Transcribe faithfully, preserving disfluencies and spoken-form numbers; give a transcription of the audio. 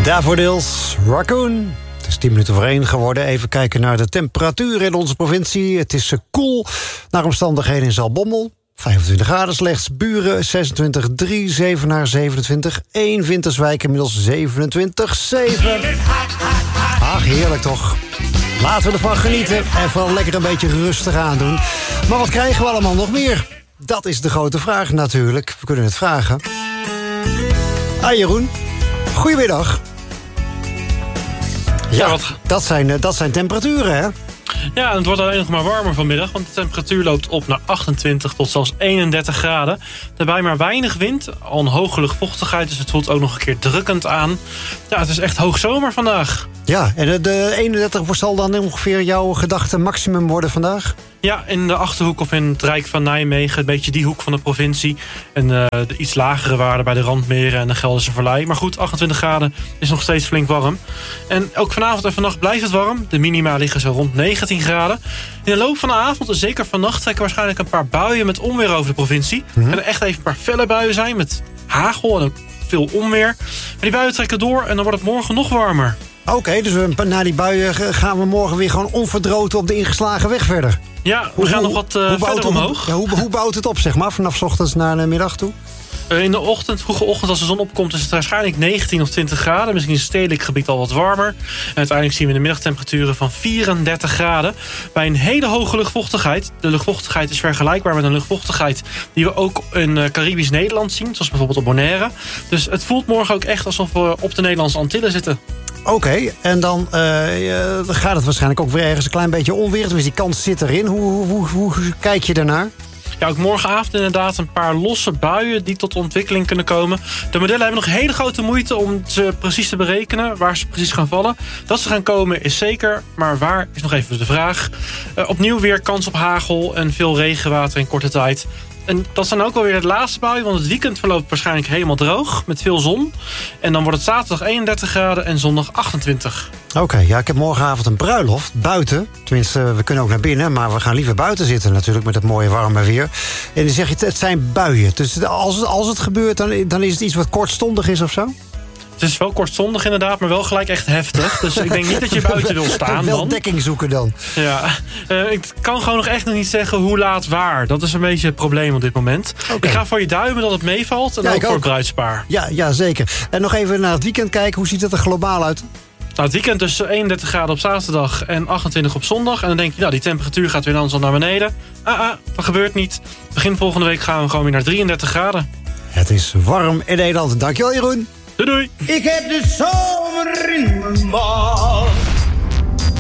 Daffodils, Raccoon. Het is tien minuten voor één geworden. Even kijken naar de temperatuur in onze provincie. Het is uh, koel naar omstandigheden in Zaltbommel. vijfentwintig graden slechts. Buren zesentwintig komma drie. Zevenaar zevenentwintig komma één. Winterswijk inmiddels zevenentwintig komma zeven. Ach, heerlijk toch. Laten we ervan genieten en vooral lekker een beetje rustig aandoen. Maar wat krijgen we allemaal nog meer? Dat is de grote vraag natuurlijk. We kunnen het vragen. Ah, Jeroen. Goedemiddag. Ja, wat... dat, zijn, dat zijn temperaturen, hè? Ja, en het wordt alleen nog maar warmer vanmiddag, want de temperatuur loopt op naar achtentwintig tot zelfs eenendertig graden. Daarbij maar weinig wind, al een hoge luchtvochtigheid, dus het voelt ook nog een keer drukkend aan. Ja, het is echt hoogzomer vandaag. Ja, en de eenendertig zal dan ongeveer jouw gedachte maximum worden vandaag? Ja, in de Achterhoek of in het Rijk van Nijmegen, een beetje die hoek van de provincie. En uh, de iets lagere waarden bij de Randmeren en de Gelderse Vallei. Maar goed, achtentwintig graden is nog steeds flink warm. En ook vanavond en vannacht blijft het warm. De minima liggen zo rond negentien graden. In de loop van de avond en zeker vannacht trekken waarschijnlijk een paar buien met onweer over de provincie. Mm-hmm. Er kunnen echt even een paar felle buien zijn met hagel en ook veel onweer. Maar die buien trekken door en dan wordt het morgen nog warmer. Oké, okay, dus we, na die buien gaan we morgen weer gewoon onverdroten op de ingeslagen weg verder. Ja, we hoe, gaan nog wat uh, verder het, omhoog. Hoe, ja, hoe, hoe bouwt het op, zeg maar, vanaf 's ochtends naar de middag toe? Uh, in de ochtend, vroege ochtend, als de zon opkomt, is het waarschijnlijk negentien of twintig graden. Misschien in het stedelijk gebied al wat warmer. En uiteindelijk zien we in de middagtemperaturen van vierendertig graden. Bij een hele hoge luchtvochtigheid. De luchtvochtigheid is vergelijkbaar met een luchtvochtigheid die we ook in uh, Caribisch Nederland zien. Zoals bijvoorbeeld op Bonaire. Dus het voelt morgen ook echt alsof we op de Nederlandse Antillen zitten. Oké, okay, en dan uh, gaat het waarschijnlijk ook weer ergens een klein beetje onweer. Dus die kans zit erin. Hoe, hoe, hoe, hoe kijk je daarnaar? Ja, ook morgenavond inderdaad een paar losse buien die tot ontwikkeling kunnen komen. De modellen hebben nog hele grote moeite om ze precies te berekenen, waar ze precies gaan vallen. Dat ze gaan komen is zeker, maar waar is nog even de vraag. Uh, opnieuw weer kans op hagel en veel regenwater in korte tijd. En dat zijn ook alweer het laatste buien, want het weekend verloopt waarschijnlijk helemaal droog, met veel zon. En dan wordt het zaterdag eenendertig graden en zondag achtentwintig. Oké, okay, ja, ik heb morgenavond een bruiloft buiten. Tenminste, we kunnen ook naar binnen, maar we gaan liever buiten zitten natuurlijk met het mooie warme weer. En dan zeg je, het zijn buien. Dus als het, als het gebeurt, dan, dan is het iets wat kortstondig is of zo? Het is wel kortstondig inderdaad, maar wel gelijk echt heftig. Dus ik denk niet dat je buiten wil staan wel dan. dekking zoeken dan. Ja, uh, ik kan gewoon nog echt nog niet zeggen hoe laat waar. Dat is een beetje het probleem op dit moment. Okay. Ik ga voor je duimen dat het meevalt en ja, ook voor ook. Het bruidspaar. Ja, ja, zeker. En nog even naar het weekend kijken. Hoe ziet het er globaal uit? Nou, het weekend dus eenendertig graden op zaterdag en achtentwintig op zondag. En dan denk je, nou, die temperatuur gaat weer langzaam naar beneden. Ah, ah, dat gebeurt niet. Begin volgende week gaan we gewoon weer naar drieëndertig graden. Het is warm in Nederland. Dankjewel, Jeroen. Doei doei. Ik heb de zomer in mijn maag.